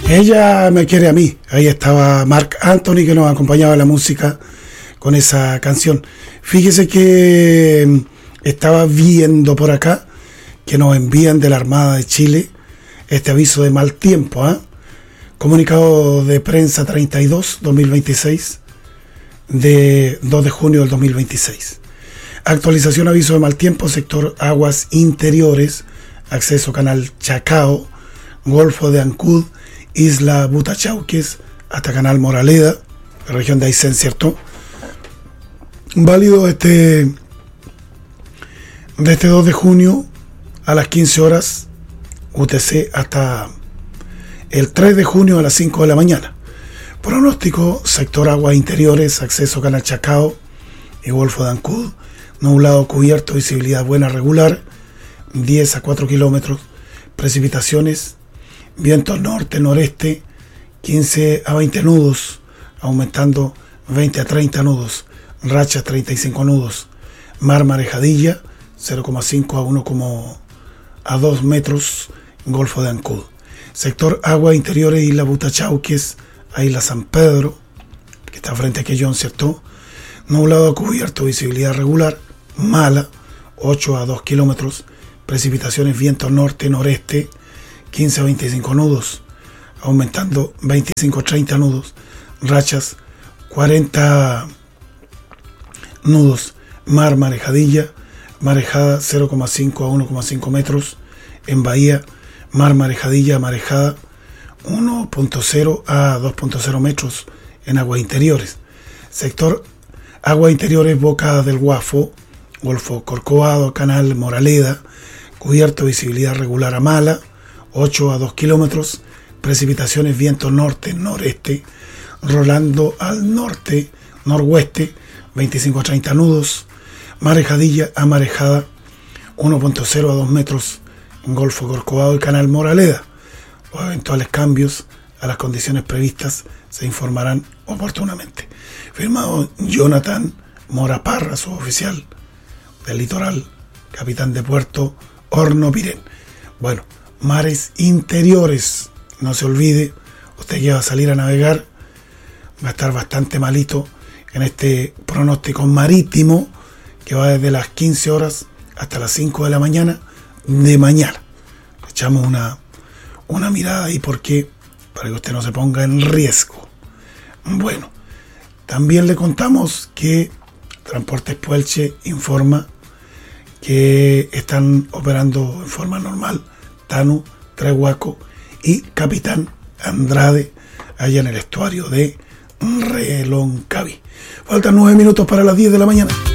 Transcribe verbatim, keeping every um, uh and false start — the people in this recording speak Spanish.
Ella me quiere a mí. Ahí estaba Marc Anthony, que nos acompañaba en la música con esa canción. Fíjese que estaba viendo por acá que nos envían de la Armada de Chile este aviso de mal tiempo, ¿eh? Comunicado de prensa treinta y dos, dos mil veintiséis, de dos de junio del dos mil veintiséis. Actualización, aviso de mal tiempo, sector aguas interiores, acceso canal Chacao, Golfo de Ancud, Isla Butachauques, hasta Canal Moraleda, la región de Aysén, ¿cierto? Válido este de este dos de junio a las quince horas U T C hasta el tres de junio a las cinco de la mañana. Pronóstico, sector aguas interiores, acceso canal Chacao y Golfo de Ancud, nublado cubierto, visibilidad buena regular, diez a cuatro kilómetros, precipitaciones, viento norte-noreste, quince a veinte nudos, aumentando veinte a treinta nudos, rachas treinta y cinco nudos, mar marejadilla, cero coma cinco a uno a dos metros, Golfo de Ancud. Sector aguas interiores, Isla Butachauques, a Isla San Pedro, que está frente a Quellón, ¿cierto? Nublado cubierto, visibilidad regular, mala, ocho a dos kilómetros, precipitaciones, viento norte-noreste, quince a veinticinco nudos, aumentando veinticinco a treinta nudos, rachas cuarenta nudos, mar marejadilla, marejada cero coma cinco a uno coma cinco metros, en bahía, mar marejadilla, marejada uno punto cero a dos punto cero metros en aguas interiores. Sector aguas interiores, Boca del Guafo, Golfo Corcovado, Canal Moraleda, cubierto, visibilidad regular a mala, ocho a dos kilómetros, precipitaciones, viento norte-noreste, rolando al norte, noroeste, veinticinco a treinta nudos, marejadilla a marejada, uno punto cero a dos metros, Golfo Corcovado y Canal Moraleda. Los eventuales cambios a las condiciones previstas se informarán oportunamente. Firmado Jonathan Mora Parra, suboficial del litoral, capitán de puerto Horno Pirén. Bueno, mares interiores, no se olvide, usted que va a salir a navegar va a estar bastante malito en este pronóstico marítimo que va desde las quince horas hasta las cinco de la mañana de mañana. Echamos una, una mirada ahí porque para que usted no se ponga en riesgo. Bueno, también le contamos que Transportes Puelche informa que están operando en forma normal Tanu, Trehuaco y Capitán Andrade allá en el estuario de Reloncaví. Faltan nueve minutos para las diez de la mañana.